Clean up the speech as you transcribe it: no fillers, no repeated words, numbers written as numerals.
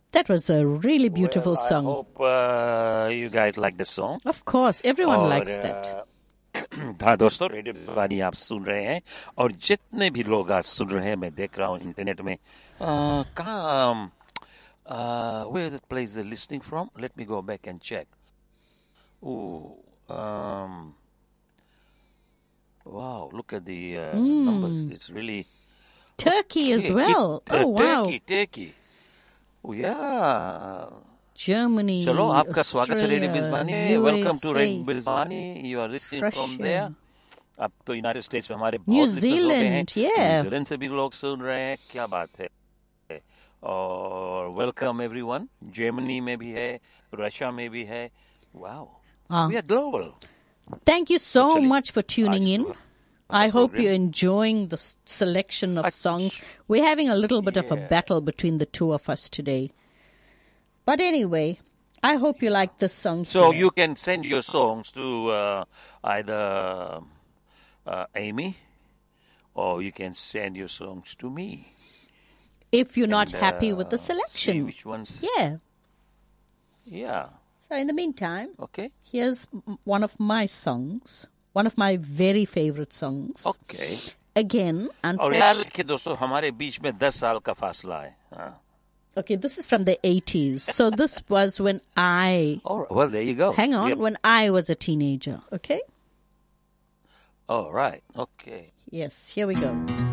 That was a really beautiful Well, I song. hope you guys like the song. Of course, everyone और likes that. हाँ दोस्तों, radio Bhiwani आप सुन रहे हैं और जितने भी लोग आज सुन रहे हैं, मैं देख रहा हूँ इंटरनेट में कहाँ where is the place they're listening from? Let me go back and check. Oh, wow, look at the numbers. It's really Turkey as well. Oh, wow. Turkey. Oh, yeah. Germany, चलो आपका स्वागत है radio Bhiwani में. Welcome to USA, radio Bhiwani. You are listening from there. अब तो United states में हमारे New बहुत listeners होते हैं. Zealand, yeah. न्यूजीलैंड से भी लोग सुन रहे हैं. क्या बात है. और वेलकम एवरीवन. जर्मनी में भी है, रशिया में भी है. Wow. We are global. Thank you so Actually, much for tuning आज in. सुबह I hope program. you're enjoying the selection of songs. We're having a little bit of a Yeah. battle between the two of us today. But anyway, I hope you like this song. So here. you can send your songs to either Amy, or you can send your songs to me. If you're not And, happy with the see selection. which ones. Yeah. Yeah. So in the meantime, Okay. here's one of my songs. One of my very favorite songs. Okay. Again, और याद unfortunately. रखिए दोस्तों, हमारे बीच में 10 साल का फासला है. हाँ. Okay, this is from the 80s. So this was when I... All right. Well, there you go. Hang on, Yep. when I was a teenager. Okay? All right. Okay. Yes, here we go.